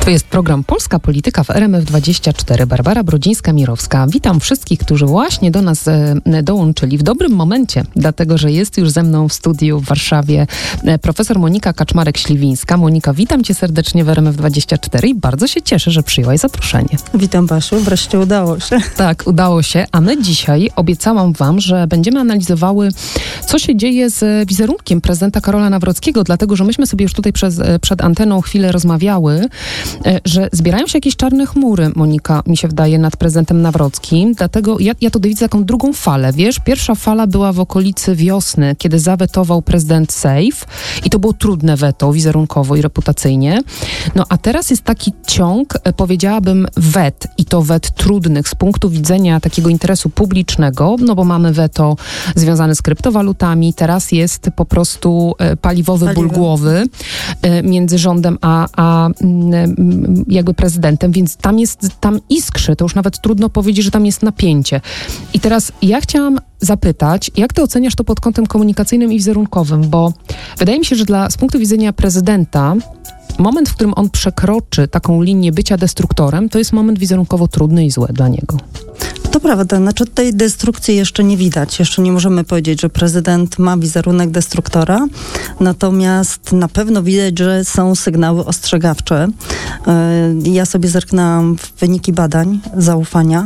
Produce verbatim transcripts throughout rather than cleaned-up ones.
To jest program Polska Polityka w R M F dwadzieścia cztery. Barbara Brodzińska-Mirowska. Witam wszystkich, którzy właśnie do nas e, dołączyli w dobrym momencie, dlatego że jest już ze mną w studiu w Warszawie e, profesor Monika Kaczmarek-Śliwińska. Monika, witam cię serdecznie w R M F dwadzieścia cztery i bardzo się cieszę, że przyjęłaś zaproszenie. Witam Basiu, wreszcie udało się. Tak, udało się, a my dzisiaj obiecałam wam, że będziemy analizowały, co się dzieje z wizerunkiem prezydenta Karola Nawrockiego, dlatego że myśmy sobie już tutaj przez, przed anteną chwilę rozmawiały, że zbierają się jakieś czarne chmury, Monika, mi się wydaje, nad prezydentem Nawrockim. Dlatego ja, ja to widzę taką drugą falę, wiesz? Pierwsza fala była w okolicy wiosny, kiedy zawetował prezydent Safe i to było trudne weto wizerunkowo i reputacyjnie. No a teraz jest taki ciąg, powiedziałabym, wet i to wet trudnych z punktu widzenia takiego interesu publicznego, no bo mamy weto związane z kryptowalutami, teraz jest po prostu paliwowy Paliwo. ból głowy między rządem a, a jakby prezydentem, więc tam jest, tam iskrzy, to już nawet trudno powiedzieć, że tam jest napięcie. I teraz ja chciałam zapytać, jak ty oceniasz to pod kątem komunikacyjnym i wizerunkowym, bo wydaje mi się, że dla, z punktu widzenia prezydenta moment, w którym on przekroczy taką linię bycia destruktorem, to jest moment wizerunkowo trudny i zły dla niego. To prawda, znaczy tej destrukcji jeszcze nie widać. Jeszcze nie możemy powiedzieć, że prezydent ma wizerunek destruktora, natomiast na pewno widać, że są sygnały ostrzegawcze. Ja sobie zerknęłam w wyniki badań zaufania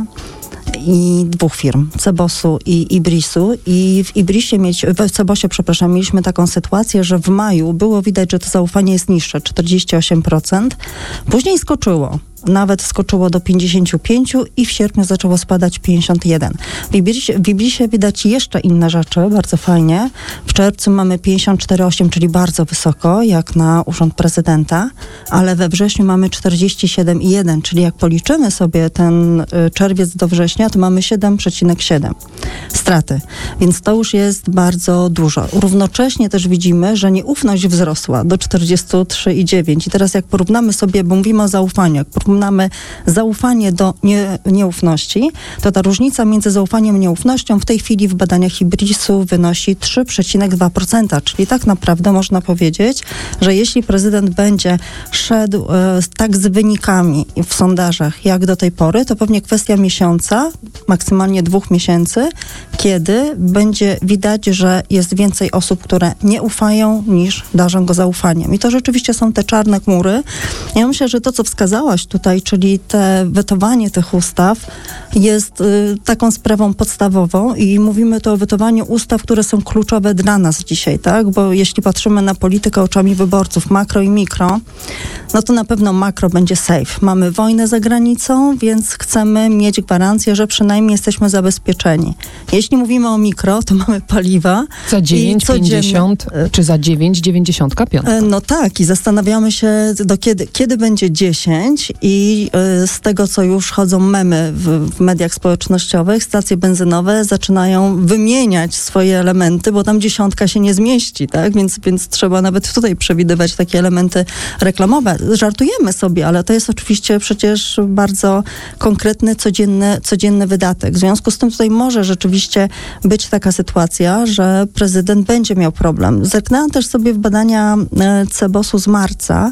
i dwóch firm, Cebosu i Ibrisu. I w Ibrisie, mieć, w Cebosie, przepraszam, mieliśmy taką sytuację, że w maju było widać, że to zaufanie jest niższe, czterdzieści osiem procent. Później skoczyło. Nawet skoczyło do pięćdziesiąt pięć i w sierpniu zaczęło spadać pięćdziesiąt jeden. W Ibrisie, w Ibrisie widać jeszcze inne rzeczy, bardzo fajnie. W czerwcu mamy pięćdziesiąt cztery przecinek osiem, czyli bardzo wysoko, jak na urząd prezydenta, ale we wrześniu mamy czterdzieści siedem przecinek jeden, czyli jak policzymy sobie ten czerwiec do września, to mamy siedem przecinek siedem straty. Więc to już jest bardzo dużo. Równocześnie też widzimy, że nieufność wzrosła do czterdzieści trzy przecinek dziewięć. I teraz jak porównamy sobie, bo mówimy o zaufaniu, jak porównamy zaufanie do nie, nieufności, to ta różnica między zaufaniem a nieufnością w tej chwili w badaniach Ibrisu wynosi trzy przecinek dwa procent, czyli tak naprawdę można powiedzieć, że jeśli prezydent będzie szedł e, tak z wynikami w sondażach jak do tej pory, to pewnie kwestia miesiąca, maksymalnie dwóch miesięcy, kiedy będzie widać, że jest więcej osób, które nie ufają, niż darzą go zaufaniem. I to rzeczywiście są te czarne chmury. Ja myślę, że to, co wskazałaś tutaj, czyli te wetowanie tych ustaw jest y, taką sprawą podstawową i mówimy tu o wetowaniu ustaw, które są kluczowe dla nas dzisiaj, tak? Bo jeśli patrzymy na politykę oczami wyborców, makro i mikro, no to na pewno makro będzie safe. Mamy wojnę za granicą, więc chcemy mieć gwarancję, że przynajmniej jesteśmy zabezpieczeni. Jeśli mówimy o mikro, to mamy paliwa. Za dziewięć pięćdziesiąt czy za dziewięć dziewięćdziesiąt pięć? No tak, i zastanawiamy się, do kiedy, kiedy będzie dziesięć i y, z tego, co już chodzą memy w, w mediach społecznościowych, stacje benzynowe zaczynają wymieniać swoje elementy, bo tam dziesiątka się nie zmieści, tak? Więc, więc trzeba nawet tutaj przewidywać takie elementy reklamowe. Żartujemy sobie, ale to jest oczywiście przecież bardzo konkretny, codzienny, codzienny wydatek. W związku z tym tutaj może rzeczywiście być taka sytuacja, że prezydent będzie miał problem. Zerknęłam też sobie w badania e, Cebosu z marca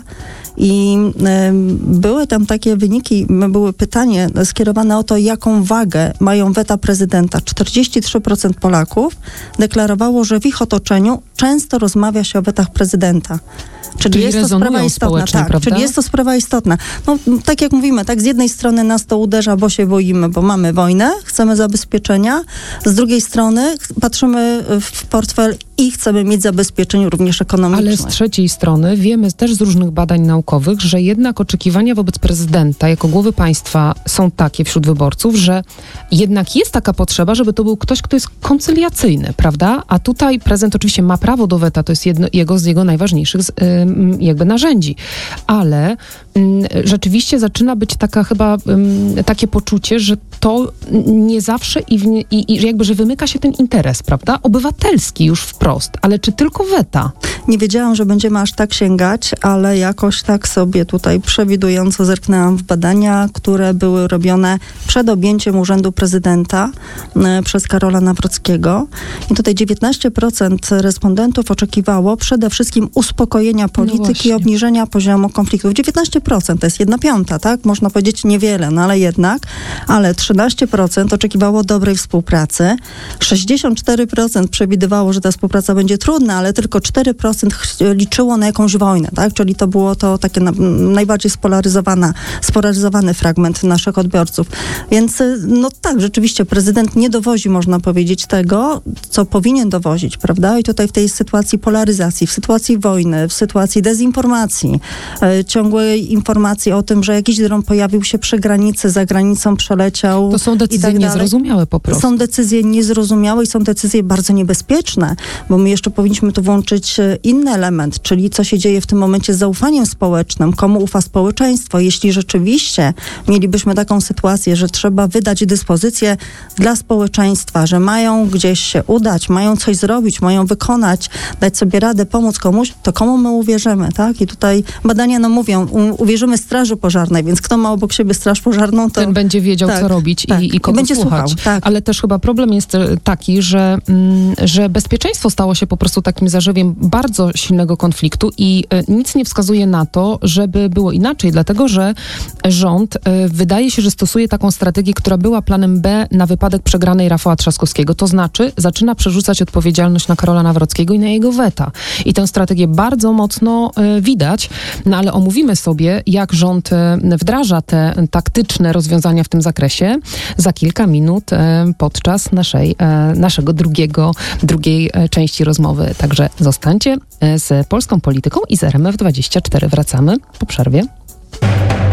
i y, były tam takie wyniki, były pytanie skierowane o to, jaką wagę mają weta prezydenta. czterdzieści trzy procent Polaków deklarowało, że w ich otoczeniu często rozmawia się o wetach prezydenta. Czyli, czyli jest to sprawa istotna, tak, prawda? Czyli jest to sprawa istotna. No, tak jak mówimy, tak z jednej strony nas to uderza, bo się boimy, bo mamy wojnę, chcemy zabezpieczenia, z drugiej strony patrzymy w portfel i chcemy mieć zabezpieczenie również ekonomiczne. Ale z trzeciej strony wiemy też z różnych badań naukowych, że jednak oczekiwania wobec prezydenta jako głowy państwa są takie wśród wyborców, że jednak jest taka potrzeba, żeby to był ktoś, kto jest koncyliacyjny, prawda? A tutaj prezydent oczywiście ma prawo do weta, to jest jedno, jego, z jego najważniejszych ym, jakby narzędzi. Ale ym, rzeczywiście zaczyna być taka chyba ym, takie poczucie, że to nie zawsze i, w, i, i jakby, że wymyka się ten interes, prawda? Obywatelski już w wprost. Ale czy tylko weta? Nie wiedziałam, że będziemy aż tak sięgać, ale jakoś tak sobie tutaj przewidująco zerknęłam w badania, które były robione przed objęciem urzędu prezydenta e, przez Karola Nawrockiego. I tutaj dziewiętnaście procent respondentów oczekiwało przede wszystkim uspokojenia polityki i No obniżenia poziomu konfliktów. dziewiętnaście procent to jest jedna piąta, tak? Można powiedzieć niewiele, no ale jednak. Ale trzynaście procent oczekiwało dobrej współpracy. sześćdziesiąt cztery procent przewidywało, że ta współpraca będzie trudna, ale tylko cztery procent liczyło na jakąś wojnę, tak? Czyli to było to takie na, najbardziej spolaryzowana, spolaryzowany fragment naszych odbiorców. Więc no tak, rzeczywiście prezydent nie dowozi, można powiedzieć, tego, co powinien dowozić, prawda? I tutaj w tej sytuacji polaryzacji, w sytuacji wojny, w sytuacji dezinformacji, e, ciągłej informacji o tym, że jakiś dron pojawił się przy granicy, za granicą przeleciał. To są decyzje i tak niezrozumiałe po prostu. Są decyzje niezrozumiałe i są decyzje bardzo niebezpieczne, bo my jeszcze powinniśmy tu włączyć inny element, czyli co się dzieje w tym momencie z zaufaniem społecznym, komu ufa społeczeństwo. Jeśli rzeczywiście mielibyśmy taką sytuację, że trzeba wydać dyspozycję dla społeczeństwa, że mają gdzieś się udać, mają coś zrobić, mają wykonać, dać sobie radę, pomóc komuś, to komu my uwierzymy, tak? I tutaj badania nam mówią, u- uwierzymy straży pożarnej, więc kto ma obok siebie straż pożarną, to... Ten będzie wiedział, tak, co robić tak. i, i kogo I będzie słuchać. słuchał, tak. Ale też chyba problem jest taki, że, mm, że bezpieczeństwo stało się po prostu takim zarzewiem bardzo silnego konfliktu i y, nic nie wskazuje na to, żeby było inaczej, dlatego że rząd y, wydaje się, że stosuje taką strategię, która była planem B na wypadek przegranej Rafała Trzaskowskiego. To znaczy zaczyna przerzucać odpowiedzialność na Karola Nawrockiego i na jego weta. I tę strategię bardzo mocno y, widać, no ale omówimy sobie, jak rząd y, wdraża te taktyczne rozwiązania w tym zakresie za kilka minut y, podczas naszej, y, naszego drugiego, drugiej y, części rozmowy. Także zostańcie y, z Polską Polityką i z R M F dwadzieścia cztery. Wracamy po przerwie.